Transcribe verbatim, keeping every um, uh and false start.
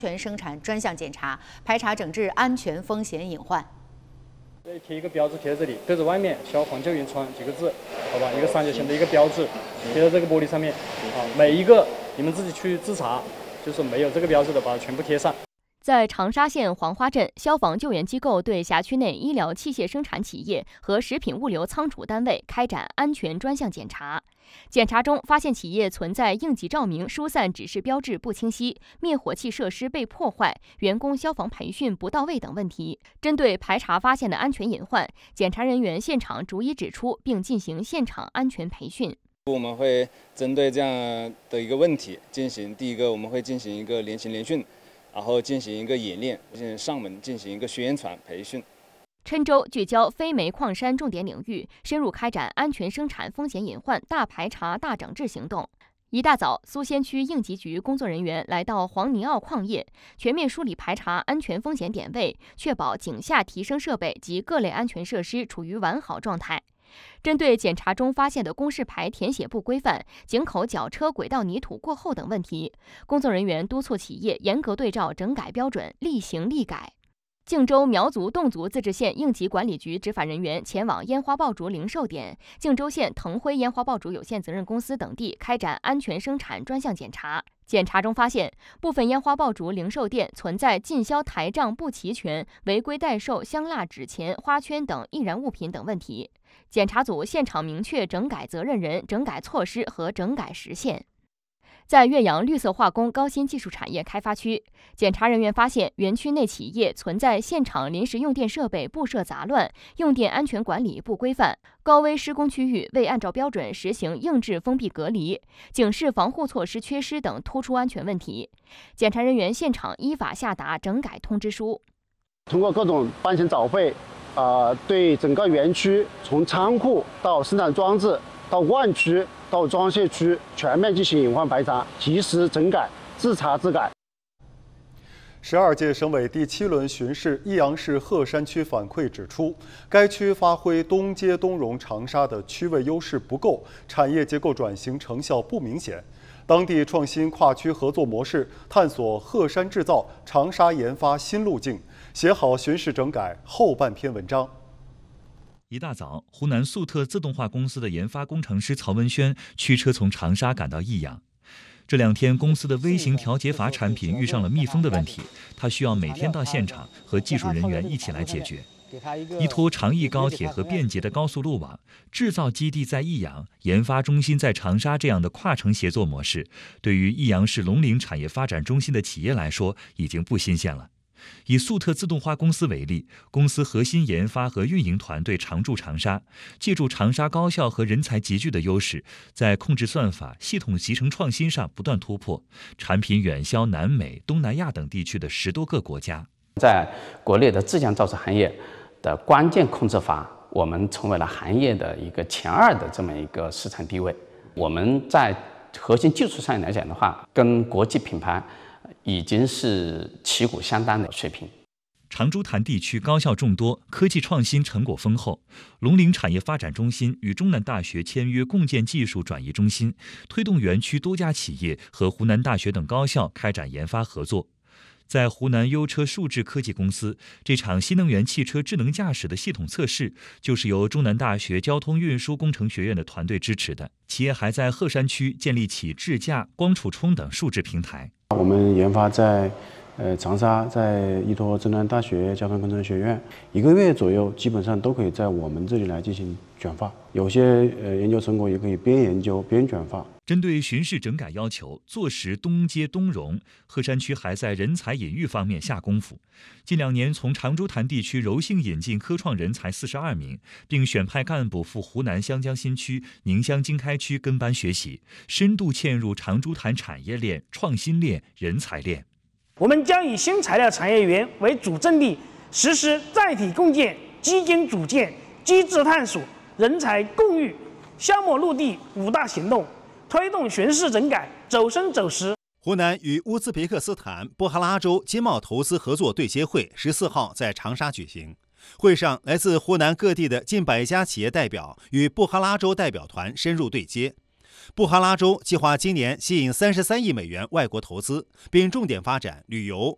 全生产专项检查，排查整治安全风险隐患。 贴一个标志贴在这里，对着外面“消防救援窗”几个字，好吧，一个三角形的一个标志贴在这个玻璃上面啊，每一个你们自己去自查，就是没有这个标志的，把它全部贴上。 在长沙县黄花镇，消防救援机构对辖区内医疗器械生产企业和食品物流仓储单位开展安全专项检查。检查中发现企业存在应急照明疏散指示标志不清晰、灭火器设施被破坏、员工消防培训不到位等问题。针对排查发现的安全隐患，检查人员现场逐一指出，并进行现场安全培训。 我们会针对这样的一个问题进行，第一个我们会进行一个联行联训。然后进行一个演练，进行上门进行一个宣传培训。 郴州聚焦非煤矿山重点领域，深入开展安全生产风险隐患大排查大整治行动。一大早，苏仙区应急局工作人员来到黄泥坳矿业，全面梳理排查安全风险点位，确保井下提升设备及各类安全设施处于完好状态。针对检查中发现的公示牌填写不规范、井口绞车轨道泥土过厚等问题，工作人员督促企业严格对照整改标准，立行立改。靖州苗族侗族自治县应急管理局执法人员前往烟花爆竹零售点、靖州县腾辉烟花爆竹有限责任公司等地开展安全生产专项检查。检查中发现，部分烟花爆竹零售店存在进销台账不齐全、违规代售香蜡纸钱、花圈等易燃物品等问题。检查组现场明确整改责任人、整改措施和整改时限。在岳阳绿色化工高新技术产业开发区，检查人员发现园区内企业存在现场临时用电设备布设杂乱、用电安全管理不规范、高危施工区域未按照标准实行硬质封闭隔离、警示防护措施缺失等突出安全问题。检查人员现场依法下达整改通知书。 通过各种班前早会，呃，对整个园区从仓库到生产装置到灌区到装卸区全面进行隐患排查，及时整改，自查自改。 十二届省委第七轮巡视益阳市鹤山区反馈指出，该区发挥东接东融长沙的区位优势不够，产业结构转型成效不明显。当地创新跨区合作模式，探索鹤山制造、长沙研发新路径，写好巡视整改后半篇文章。 一大早，湖南速特自动化公司的研发工程师曹文轩驱车从长沙赶到益阳。这两天，公司的微型调节阀产品遇上了密封的问题，他需要每天到现场和技术人员一起来解决。依托长益高铁和便捷的高速路网，制造基地在益阳，研发中心在长沙这样的跨城协作模式，对于益阳市龙陵产业发展中心的企业来说，已经不新鲜了。以速特自动化公司为例，公司核心研发和运营团队常驻长沙，借助长沙高校和人才集聚的优势，在控制算法、系统集成创新上不断突破，产品远销南美、东南亚等地区的十多个国家。 在国内的自降造纸行业的关键控制阀，我们成为了行业的一个前二的这么一个市场地位。我们在核心技术上来讲的话，跟国际品牌已经是旗鼓相当的水平。 长株潭地区高校众多，科技创新成果丰厚。龙陵产业发展中心与中南大学签约共建技术转移中心，推动园区多家企业和湖南大学等高校开展研发合作。在湖南优车数智科技公司，这场新能源汽车智能驾驶的系统测试，就是由中南大学交通运输工程学院的团队支持的。企业还在鹤山区建立起智驾、光储充等数智平台。 我们研发在呃长沙，在依托中南大学交通工程学院，一个月左右，基本上都可以在我们这里来进行转发。有些呃研究成果也可以边研究边转发。 针对巡视整改要求，坐实东接东融，鹤山区还在人才引育方面下功夫。近两年，从长株潭地区柔性引进科创人才四十二名，并选派干部赴湖南湘江新区、宁乡经开区跟班学习，深度嵌入长株潭产业链、创新链、人才链。 我们将以新材料产业园为主阵地，实施载体共建、基金组建、机制探索、人才共育、项目落地五大行动，推动巡视整改走深走实。 湖南与乌兹别克斯坦布哈拉州经贸投资合作对接会十四号在长沙举行。会上，来自湖南各地的近百家企业代表与布哈拉州代表团深入对接。布哈拉州计划今年吸引三十三亿美元外国投资，并重点发展旅游、